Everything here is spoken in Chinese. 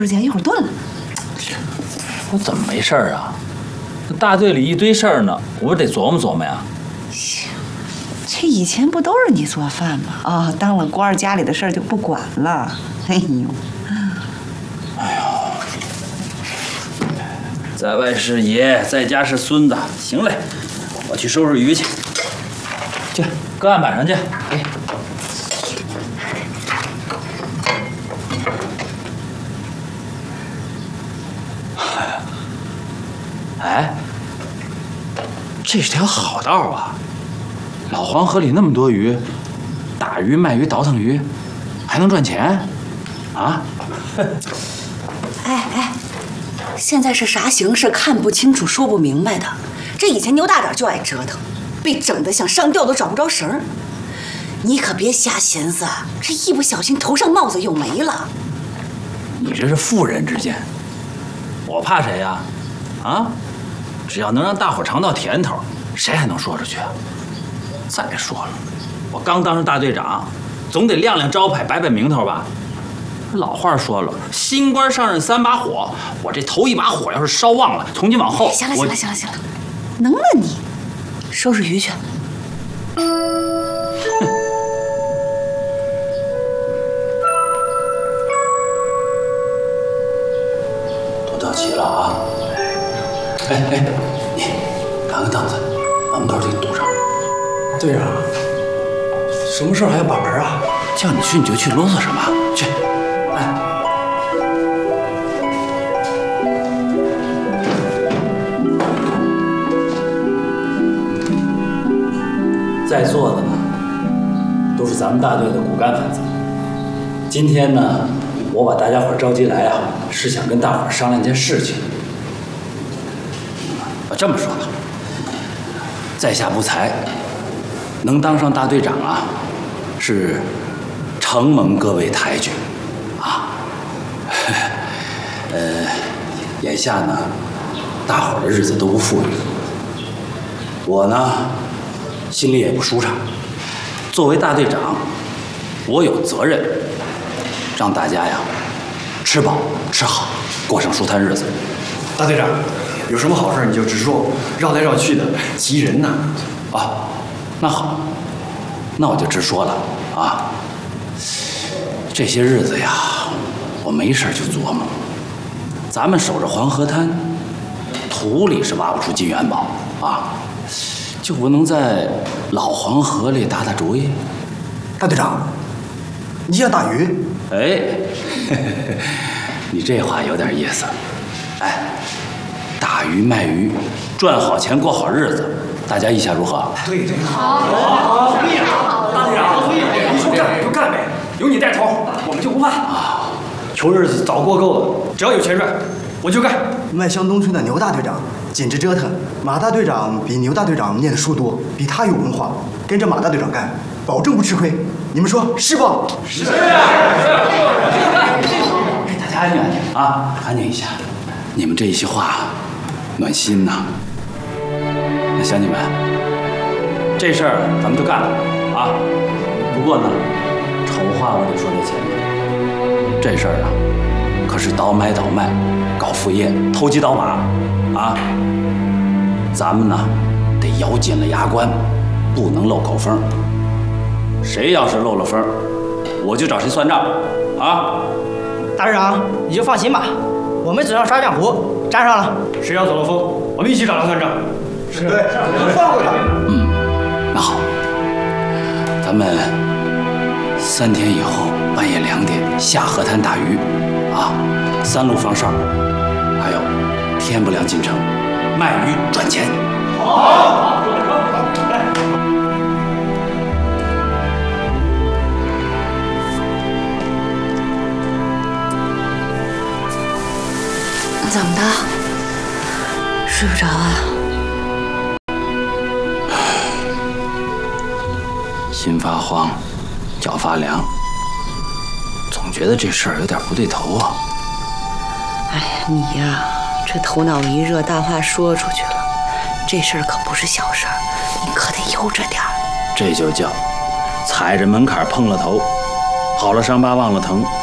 时间一会儿炖了。 我怎么没事儿啊？这大队里一堆事儿呢，我不得琢磨琢磨呀。 这以前不都是你做饭吗？啊，当了官儿，家里的事儿就不管了。哎呦， 在外是爷，在家是孙子。行嘞，我去收拾鱼去。去，搁案板上去。哎。哎，这是条好道啊！老黄河里那么多鱼，打鱼、卖鱼、倒腾鱼，还能赚钱，啊？ 哎，现在是啥形势，看不清楚，说不明白的。这以前牛大点就爱折腾，被整得想上吊都找不着绳儿。你可别瞎寻思，这一不小心头上帽子又没了。 你这是妇人之见，我怕谁呀？啊？只要能让大伙尝到甜头，谁还能说出去啊？再说了，我刚当上大队长，总得亮亮招牌，摆摆名头吧。老话说了，新官上任3把火，我这头一把火要是烧旺了，从今往后…… 行了，能了你，收拾鱼去。 都到齐了啊！哎，你赶个凳子，把门口给堵上。 队长，什么事还要把门啊？ 叫你去你就去，啰嗦什么？去！哎，在座的呢，都是咱们大队的骨干分子。今天呢，我把大家伙召集来啊，是想跟大伙商量件事情。我这么说吧，在下不才，能当上大队长啊，是承蒙各位抬举啊。眼下呢，大伙儿的日子都不富裕，我呢，心里也不舒畅。作为大队长，我有责任让大家呀吃饱吃好，过上舒坦日子。 大队长，有什么好事你就直说，绕来绕去的急人呐。 啊，那好，那我就直说了啊。这些日子呀，我没事就琢磨，咱们守着黄河滩，土里是挖不出金元宝啊，就不能在老黄河里打打主意？ 大队长，你想打鱼？ 哎，你这话有点意思。哎，打鱼卖鱼，赚好钱过好日子，大家意下如何？ 对，好，同意了。大队长，你说干就干呗，有你带头，我们就不怕啊。穷日子早过够了，只要有钱赚，我就干。 麦乡东村的牛大队长简直折腾，马大队长比牛大队长念的书多，比他有文化，跟着马大队长干，保证不吃亏。你们说是不？是。大家安静安静啊，安静一下。你们这一席话，暖心呐。那乡亲们，这事儿咱们就干了啊。不过呢，丑话我得说在前面，这事儿啊，可是倒买倒卖，搞副业，投机倒把啊。咱们呢，得咬紧了牙关，不能漏口风。谁要是漏了风，我就找谁算账啊！ 大队长，你就放心吧，我们只要杀江湖，沾上了， 谁要走了风，我们一起找他算账。 是对，放过他。 那好，咱们3天以后半夜2点下河滩打鱼，啊，3路放哨，还有天不亮进城，卖鱼赚钱。好。 怎么的？睡不着啊？ 心发慌，脚发凉，总觉得这事儿有点不对头啊。 哎呀，你呀，这头脑一热，大话说出去了，这事儿可不是小事儿，你可得悠着点儿。 这就叫踩着门槛碰了头，好了伤疤忘了疼。